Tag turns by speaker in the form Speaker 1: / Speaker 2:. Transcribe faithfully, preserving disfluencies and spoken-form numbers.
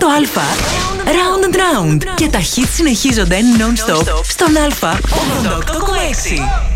Speaker 1: Στο Α, Round and Round. Και τα hits συνεχίζονται non-stop στον Α ογδόντα οκτώ κόμμα έξι.